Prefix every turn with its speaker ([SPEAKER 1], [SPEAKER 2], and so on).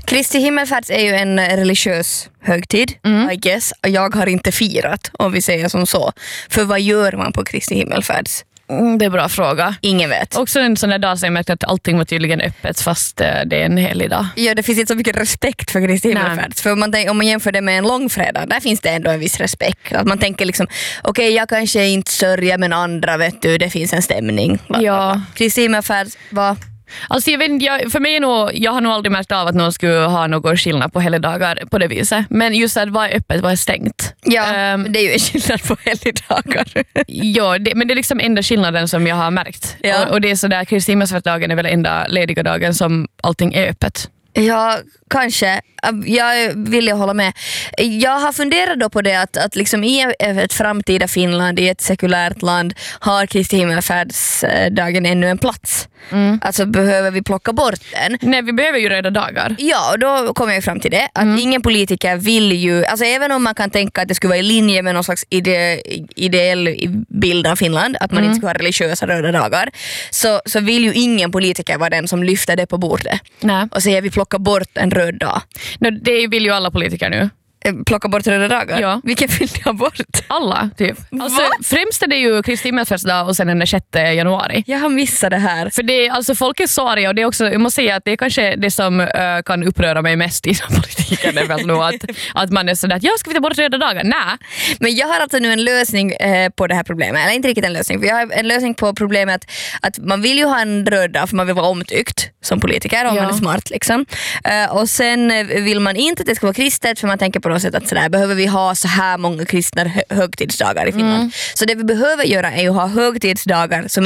[SPEAKER 1] Kristi himmelfärds är ju en religiös högtid, I guess. Jag har inte firat, om vi säger som så. För vad gör man på Kristi himmelfärds?
[SPEAKER 2] Det är en bra fråga.
[SPEAKER 1] Ingen vet.
[SPEAKER 2] Också en sån där dag som jag märkte att allting var tydligen öppet fast det är en helig dag.
[SPEAKER 1] Ja, det finns inte så mycket respekt för Kristi himmelfärds. För om man jämför det med en långfredag, där finns det ändå en viss respekt. Att man tänker liksom, okej, jag kanske inte sörjer men andra, vet du, det finns en stämning.
[SPEAKER 2] Ja.
[SPEAKER 1] Kristi himmelfärds, vad?
[SPEAKER 2] Alltså för mig är nog, jag har nog aldrig märkt av att någon skulle ha någon skillnad på helgdagar på det viset. Men just att vad är öppet, vad är stängt.
[SPEAKER 1] Ja, det är ju en skillnad på helgdagar.
[SPEAKER 2] Ja, men det är liksom enda skillnaden som jag har märkt.
[SPEAKER 1] Ja.
[SPEAKER 2] Och det är så där, Kristi himmelsfärdsdagen är väl enda lediga dagen som allting är öppet.
[SPEAKER 1] Ja, kanske. Jag vill hålla med. Jag har funderat då på det att liksom i ett framtida Finland, i ett sekulärt land, har Kristi himmelfärdsdagen ännu en plats. Alltså behöver vi plocka bort den?
[SPEAKER 2] Nej, vi behöver ju röda dagar.
[SPEAKER 1] Ja, och då kommer jag fram till det. Att ingen politiker vill ju, alltså även om man kan tänka att det skulle vara i linje med någon slags ideell bild av Finland, att man inte skulle ha religiösa röda dagar, så vill ju ingen politiker vara den som lyfter det på bordet.
[SPEAKER 2] Nej.
[SPEAKER 1] Och säger vi plockar bort en röd dag.
[SPEAKER 2] Det vill ju alla politiker nu.
[SPEAKER 1] Plocka bort röda dagar?
[SPEAKER 2] Ja.
[SPEAKER 1] Vilken vill ni ha bort?
[SPEAKER 2] Alla, typ. Alltså, främst är det ju Kristi himmelfärdsdag och sen den 6 januari.
[SPEAKER 1] Jag har missat det här.
[SPEAKER 2] För det är, alltså, folk är så arga och det är också, jag måste säga att det är kanske det som kan uppröra mig mest i politiken. Det är väl nog att man är sådär att ska vi ta bort röda dagar? Nej.
[SPEAKER 1] Men jag har alltså nu en lösning på det här problemet. Eller inte riktigt en lösning. För jag har en lösning på problemet att man vill ju ha en röd dag för man vill vara omtyckt som politiker om man är smart liksom. Och sen vill man inte att det ska vara kristet för man tänker på något sätt att sådär, behöver vi ha så här många kristna högtidsdagar i Finland. Så det vi behöver göra är ju ha högtidsdagar som